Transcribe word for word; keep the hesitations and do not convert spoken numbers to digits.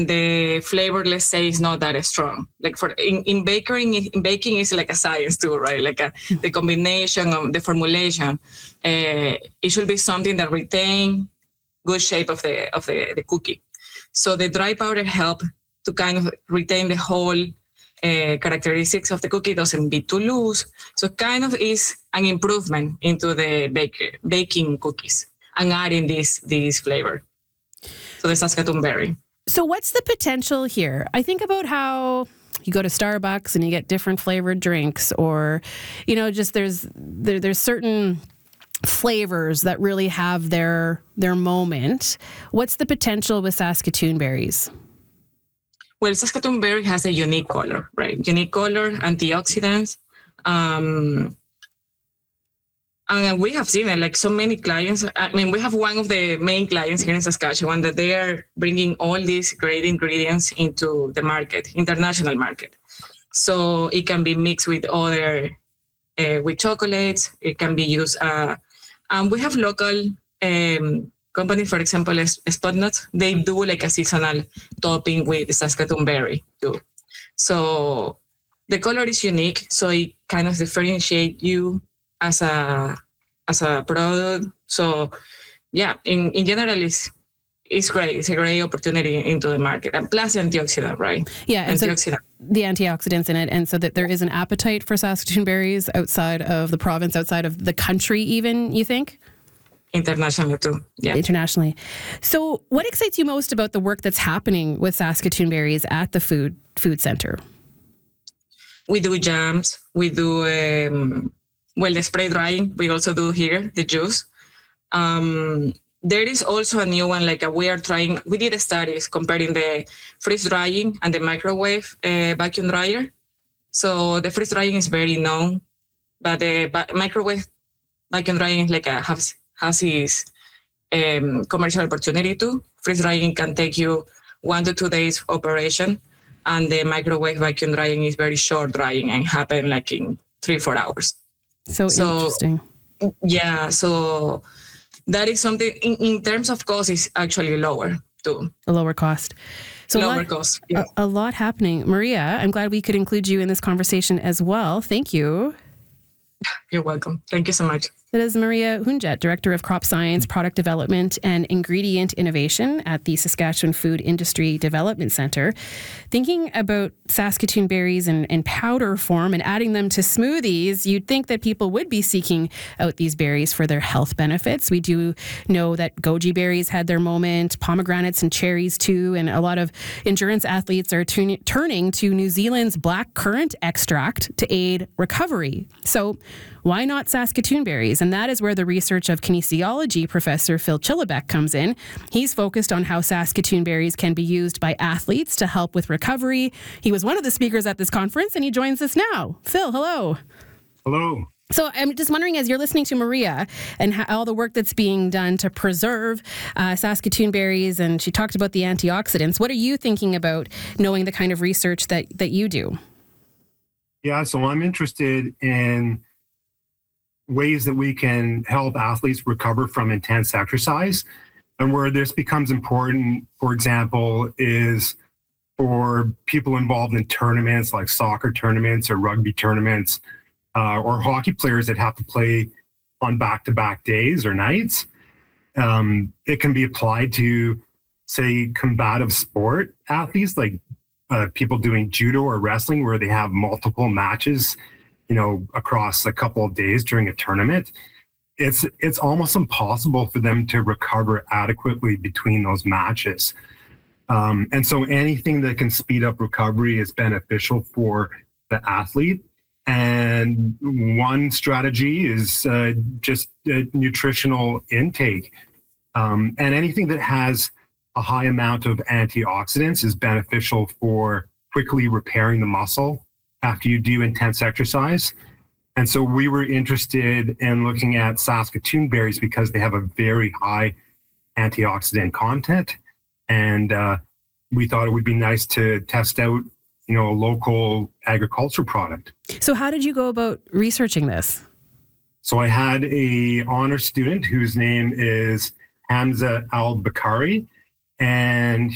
the flavor, let's say, is not that strong. Like for in, in baking, in baking is like a science too, right? Like a, the combination of the formulation. Uh, it should be something that retain good shape of the of the, the cookie. So the dry powder help to kind of retain the whole uh, characteristics of the cookie. It doesn't be too loose. So kind of is an improvement into the bake, baking cookies and adding this this flavor. So the Saskatoon berry. So what's the potential here? I think about how you go to Starbucks and you get different flavored drinks, or, you know, just there's there, there's certain flavors that really have their their moment. What's the potential with Saskatoon berries? Well, Saskatoon berry has a unique color, right? Unique color, antioxidants. Um, and we have seen it, like so many clients. I mean, we have one of the main clients here in Saskatchewan that they are bringing all these great ingredients into the market, international market. So it can be mixed with other, uh, with chocolates. It can be used. Uh, and we have local um, companies, for example, Spotnuts. They do like a seasonal topping with Saskatoon berry too. So the color is unique. So it kind of differentiates you as a as a product. So yeah, in, in general, it's it's great. It's a great opportunity into the market. And plus antioxidant, right? Yeah, and antioxidant. So the antioxidants in it, and so that there is an appetite for Saskatoon berries outside of the province, outside of the country even, you think? Internationally too, yeah. Internationally. So what excites you most about the work that's happening with Saskatoon berries at the food food center? We do jams. We do, um, well, the spray drying. We also do here, the juice. Um, there is also a new one, like a, we are trying, we did studies comparing the freeze drying and the microwave uh, vacuum dryer. So the freeze drying is very known, but the ba- microwave vacuum drying like a, has, has its um, commercial opportunity too. Freeze drying can take you one to two days operation, and the microwave vacuum drying is very short drying and happen like in three, four hours. So, so interesting. Yeah, so that is something in, in terms of cost is actually lower too. A lower cost. So lower a lot, cost. Yeah. A, a lot happening. Maria, I'm glad we could include you in this conversation as well. Thank you. You're welcome. Thank you so much. That is Maria Hunjet, Director of Crop Science, Product Development and Ingredient Innovation at the Saskatchewan Food Industry Development Centre. Thinking about Saskatoon berries in, in powder form and adding them to smoothies, you'd think that people would be seeking out these berries for their health benefits. We do know that goji berries had their moment, pomegranates and cherries too, and a lot of endurance athletes are tun- turning to New Zealand's black currant extract to aid recovery. So why not Saskatoon berries? And that is where the research of kinesiology professor Phil Chillibeck comes in. He's focused on how Saskatoon berries can be used by athletes to help with recovery. He was one of the speakers at this conference, and he joins us now. Phil, hello. Hello. So I'm just wondering, as you're listening to Maria and how, all the work that's being done to preserve uh, Saskatoon berries, and she talked about the antioxidants, what are you thinking about knowing the kind of research that, that you do? Yeah, so I'm interested in ways that we can help athletes recover from intense exercise. And where this becomes important, for example, is for people involved in tournaments like soccer tournaments or rugby tournaments, uh, or hockey players that have to play on back-to-back days or nights. Um, it can be applied to, say, combative sport athletes, like uh, people doing judo or wrestling, where they have multiple matches, you know, across a couple of days during a tournament. It's it's almost impossible for them to recover adequately between those matches. Um, and so anything that can speed up recovery is beneficial for the athlete. And one strategy is uh, just uh, nutritional intake. Um, and anything that has a high amount of antioxidants is beneficial for quickly repairing the muscle after you do intense exercise. And so we were interested in looking at Saskatoon berries because they have a very high antioxidant content. And uh, we thought it would be nice to test out, you know, a local agriculture product. So how did you go about researching this? So I had a honor student whose name is Hamza Al-Bakari, and